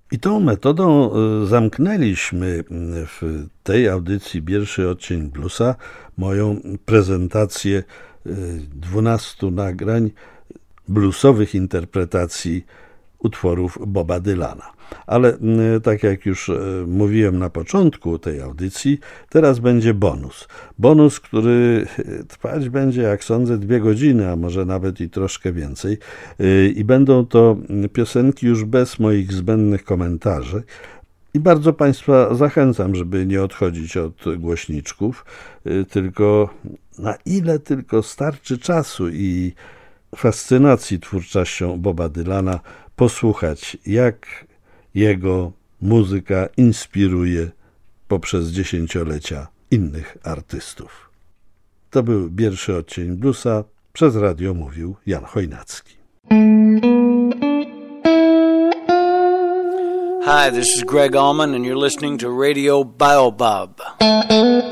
I tą metodą zamknęliśmy w tej audycji Pierwszy odcień bluesa moją prezentację 12 nagrań bluesowych interpretacji utworów Boba Dylana. Ale tak jak już mówiłem na początku tej audycji, teraz będzie bonus. Bonus, który trwać będzie, jak sądzę, 2 godziny, a może nawet i troszkę więcej. I będą to piosenki już bez moich zbędnych komentarzy. I bardzo Państwa zachęcam, żeby nie odchodzić od głośniczków, tylko na ile tylko starczy czasu i fascynacji twórczością Boba Dylana posłuchać, jak jego muzyka inspiruje poprzez dziesięciolecia innych artystów. To był Pierwszy odcień bluesa. Przez radio mówił Jan Chojnacki. Hi, this is Greg Allman and you're listening to Radio Baobab.